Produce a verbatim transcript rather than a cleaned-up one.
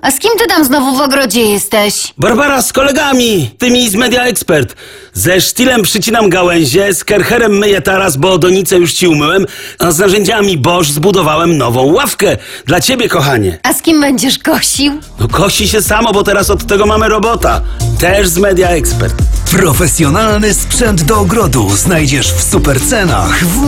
A z kim ty tam znowu w ogrodzie jesteś? Barbara, z kolegami, tymi z Media Expert. Ze sztilem przycinam gałęzie, z kercherem myję taras, bo donicę już ci umyłem, a z narzędziami Bosch zbudowałem nową ławkę. Dla ciebie, kochanie. A z kim będziesz kosił? No kosi się samo, bo teraz od tego mamy robota. Też z Media Expert. Profesjonalny sprzęt do ogrodu znajdziesz w supercenach w